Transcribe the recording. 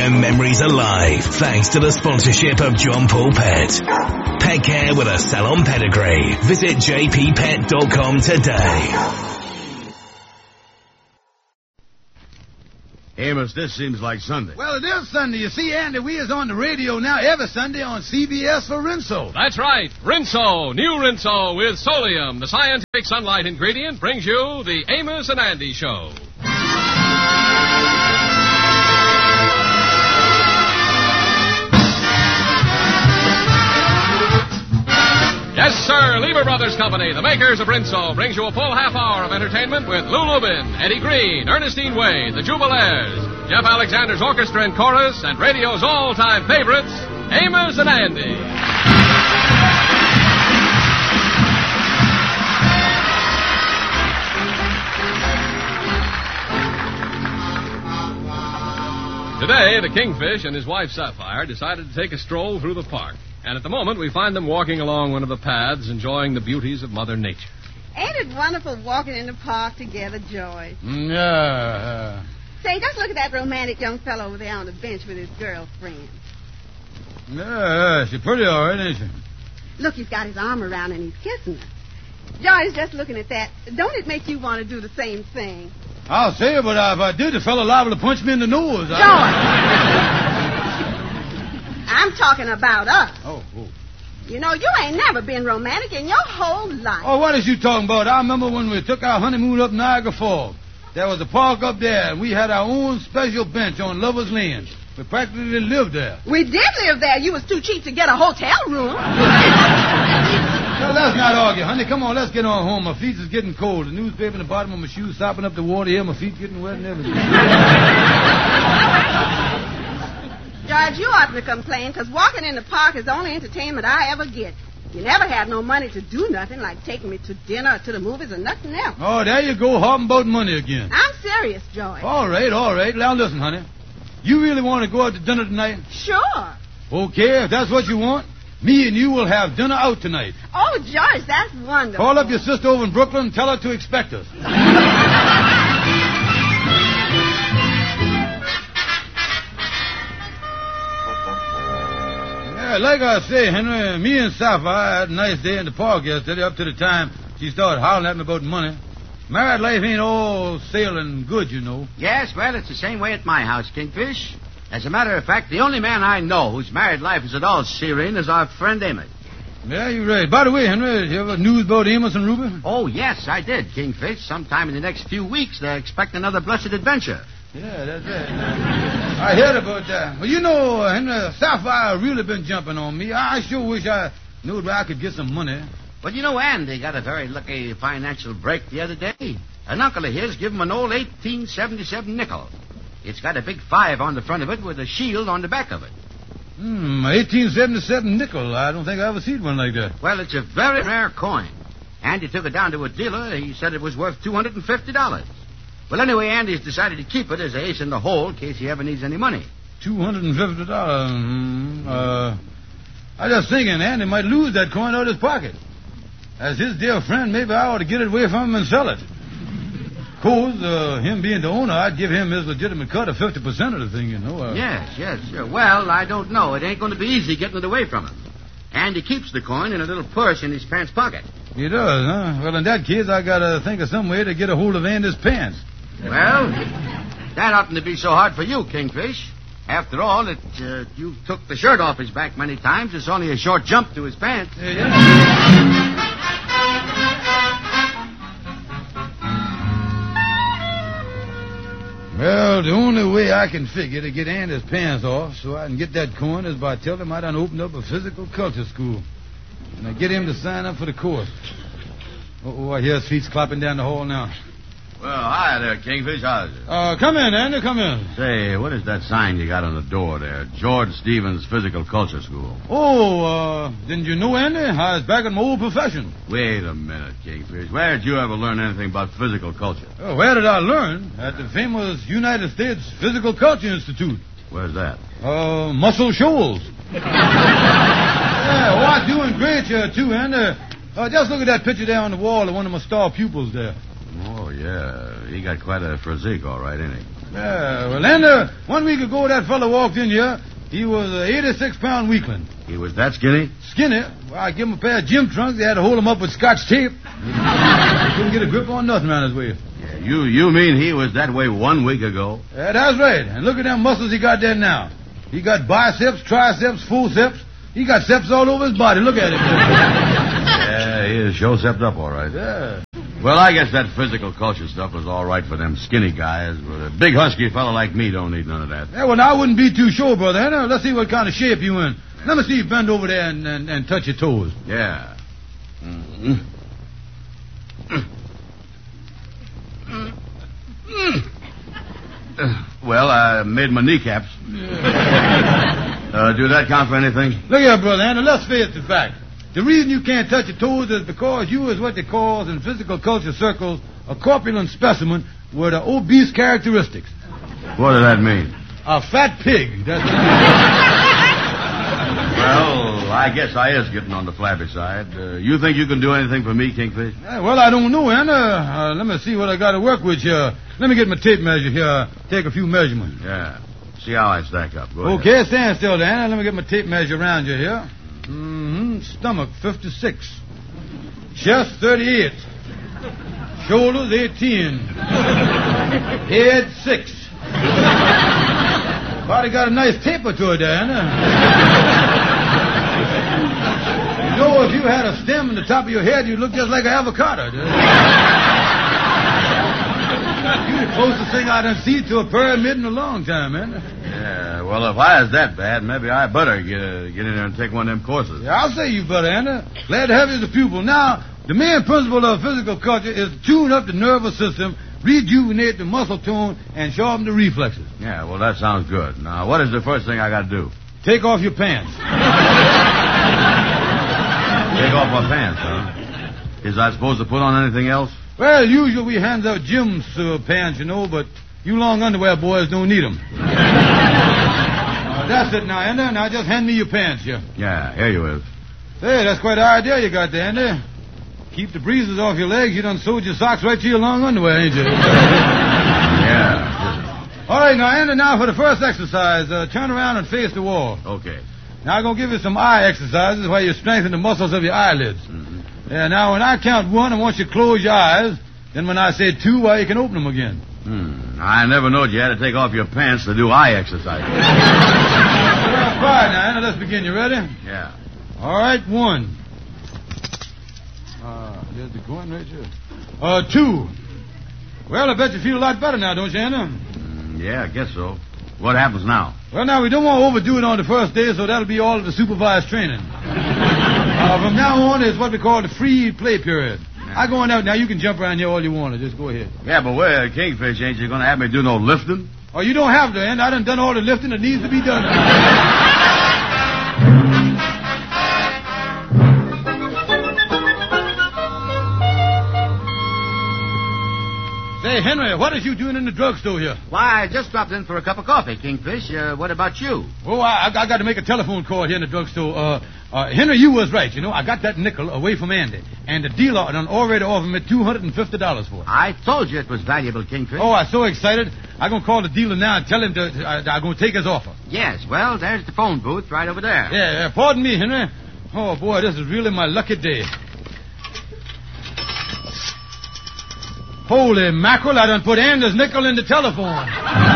them memories alive thanks to the sponsorship of John Paul Pet. Pet care with a salon pedigree. Visit jppet.com today. Amos, this seems like Sunday. Well, it is Sunday. You see, Andy, we is on the radio now every Sunday on CBS for Rinso. That's right. Rinso, new Rinso with Solium, the scientific sunlight ingredient, brings you the Amos and Andy Show. Yes, sir. Lever Brothers Company, the makers of Rinso, brings you a full half hour of entertainment with Lou Lubin, Eddie Green, Ernestine Wade, the Jubilaires, Jeff Alexander's orchestra and chorus, and radio's all-time favorites, Amos and Andy. Today, the Kingfish and his wife Sapphire decided to take a stroll through the park. And at the moment, we find them walking along one of the paths, enjoying the beauties of Mother Nature. Ain't it wonderful walking in the park together, George? Yeah. Say, just look at that romantic young fellow over there on the bench with his girlfriend. Yeah, she's pretty all right, ain't she? Look, he's got his arm around her and he's kissing her. George, just looking at that, don't it make you want to do the same thing? I'll say it, but if I did, the fellow liable to punch me in the nose. George! I'm talking about us. Oh. You know, you ain't never been romantic in your whole life. Oh, what is you talking about? I remember when we took our honeymoon up Niagara Falls. There was a park up there, and we had our own special bench on Lover's Lane. We practically lived there. We did live there. You was too cheap to get a hotel room. Well, let's not argue, honey. Come on, let's get on home. My feet is getting cold. The newspaper in the bottom of my shoes sopping up the water here. My feet getting wet and everything. George, you oughtn't to complain, because walking in the park is the only entertainment I ever get. You never have no money to do nothing, like taking me to dinner or to the movies or nothing else. Oh, there you go, hopping about money again. I'm serious, George. All right. Now, listen, honey. You really want to go out to dinner tonight? Sure. Okay, if that's what you want, me and you will have dinner out tonight. Oh, George, that's wonderful. Call up your sister over in Brooklyn and tell her to expect us. Like I say, Henry, me and Sapphire had a nice day in the park yesterday up to the time she started howling at me about money. Married life ain't all sailing good, you know. Yes, well, it's the same way at my house, Kingfish. As a matter of fact, the only man I know whose married life is at all serene is our friend Amos. Yeah, you're right. By the way, Henry, did you ever news about Amos and Ruby? Oh, yes, I did, Kingfish. Sometime in the next few weeks, they expect another blessed adventure. Yeah, that's right. I heard about that. Well, you know, Henry, Sapphire really been jumping on me. I sure wish I knew where I could get some money. But you know, Andy got a very lucky financial break the other day. An uncle of his gave him an old 1877 nickel. It's got a big 5 on the front of it with a shield on the back of it. 1877 nickel. I don't think I ever seen one like that. Well, it's a very rare coin. Andy took it down to a dealer. He said it was worth $250. Well, anyway, Andy's decided to keep it as an ace in the hole in case he ever needs any money. $250. I just thinking Andy might lose that coin out of his pocket. As his dear friend, maybe I ought to get it away from him and sell it. Of course, him being the owner, I'd give him his legitimate cut of 50% of the thing, you know. Yes, sure. Well, I don't know. It ain't going to be easy getting it away from him. Andy keeps the coin in a little purse in his pants pocket. He does, huh? Well, in that case, I got to think of some way to get a hold of Andy's pants. Well, that oughtn't to be so hard for you, Kingfish. After all, you took the shirt off his back many times. It's only a short jump to his pants. Well, the only way I can figure to get Andy's pants off so I can get that coin is by telling him I done opened up a physical culture school. And I get him to sign up for the course. Oh, I hear his feet clapping down the hall now. Well, hi there, Kingfish. How's it? Come in, Andy, come in. Say, what is that sign you got on the door there? George Stevens Physical Culture School. Oh, didn't you know, Andy? I was back in my old profession. Wait a minute, Kingfish. Where did you ever learn anything about physical culture? Oh, where did I learn? At the famous United States Physical Culture Institute. Where's that? Muscle Shoals. Yeah, I doing great here, too, Andy. Just look at that picture there on the wall of one of my star pupils there. Oh, yeah. He got quite a physique, all right, ain't he? Yeah, well, then, 1 week ago, that fellow walked in here. He was an 86-pound weakling. He was that skinny? Skinny? Well, I give him a pair of gym trunks. They had to hold him up with scotch tape. Couldn't get a grip on nothing around his waist. Yeah, you mean he was that way 1 week ago? Yeah, that's right. And look at them muscles he got there now. He got biceps, triceps, forceps. He got seps all over his body. Look at him. Yeah, he is sure sepped up all right. Yeah. Well, I guess that physical culture stuff was all right for them skinny guys, but a big husky fella like me don't need none of that. Yeah, well, I wouldn't be too sure, brother. Henry. Let's see what kind of shape you in. Let me see you bend over there and touch your toes. Yeah. Mm-hmm. Well, I made my kneecaps. Do that count for anything? Look here, brother Henry. Let's face the fact. The reason you can't touch your toes is because you is what they call in physical culture circles a corpulent specimen with obese characteristics. What does that mean? A fat pig. That's Well, I guess I is getting on the flabby side. You think you can do anything for me, Kingfish? Well, I don't know, Anna. Let me see what I got to work with here. Let me get my tape measure here. Take a few measurements. Yeah. See how I stack up. Go ahead. Okay, stand still there, Anna. Let me get my tape measure around you here. Stomach, 56. Chest, 38. Shoulders, 18. Head, 6. Body got a nice taper to it there, Anna. You know, if you had a stem in the top of your head, you'd look just like an avocado. You're the closest thing I done seen to a pyramid in a long time, man. Yeah, well, if I was that bad, maybe I better get in there and take one of them courses. Yeah, I'll say you better, Anna. Glad to have you as a pupil. Now, the main principle of physical culture is to tune up the nervous system, rejuvenate the muscle tone, and sharpen the reflexes. Yeah, well, that sounds good. Now, what is the first thing I got to do? Take off your pants. Take off my pants, huh? Is I supposed to put on anything else? Well, usually we hand out gym pants, you know, but you long underwear boys don't need them. That's it now, Andy. Now just hand me your pants here. Yeah, here you is. Hey, that's quite an idea you got there, Andy. Keep the breezes off your legs. You done sewed your socks right to your long underwear, ain't you? Yeah. All right, now, Andy, now for the first exercise. Turn around and face the wall. Okay. Now I'm going to give you some eye exercises where you strengthen the muscles of your eyelids. Mm-hmm. Yeah, now when I count 1, I want you to close your eyes. Then when I say 2, well, you can open them again. I never knowed you had to take off your pants to do eye exercise. Well, fine, now, Anna, let's begin. You ready? Yeah. All right, 1. There's the coin right here. 2. Well, I bet you feel a lot better now, don't you, Anna? Yeah, I guess so. What happens now? Well, now, we don't want to overdo it on the first day, so that'll be all of the supervised training. From now on is what we call the free play period. Yeah. I go on out now. You can jump around here all you want to. Just go ahead. Yeah, but where, Kingfish, ain't you going to have me do no lifting? Oh, you don't have to, and I done all the lifting that needs to be done. Say, Henry, what is you doing in the drugstore here? Why, I just dropped in for a cup of coffee, Kingfish. What about you? Oh, I got to make a telephone call here in the drugstore. Henry, you was right. You know, I got that nickel away from Andy, and the dealer done already offered me $250 for it. I told you it was valuable, Kingfish. Oh, I'm so excited. I'm going to call the dealer now and tell him I'm going to take his offer. Yes, well, there's the phone booth right over there. Yeah, pardon me, Henry. Oh, boy, this is really my lucky day. Holy mackerel, I done put Andy's nickel in the telephone.